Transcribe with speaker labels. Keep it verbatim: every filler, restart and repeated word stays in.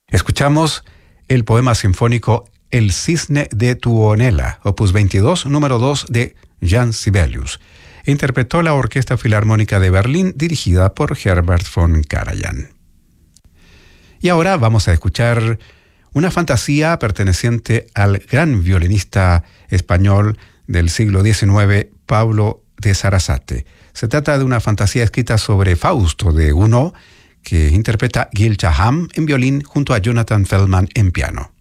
Speaker 1: Escuchamos el poema sinfónico El cisne de Tuonela, opus veintidós, número dos de Jan Sibelius. Interpretó la Orquesta Filarmónica de Berlín, dirigida por Herbert von Karajan. Y ahora vamos a escuchar una fantasía perteneciente al gran violinista español del siglo diecinueve, Pablo de Sarasate. Se trata de una fantasía escrita sobre Fausto de Gounod, que interpreta Gil Shaham en violín junto a Jonathan Feldman en piano.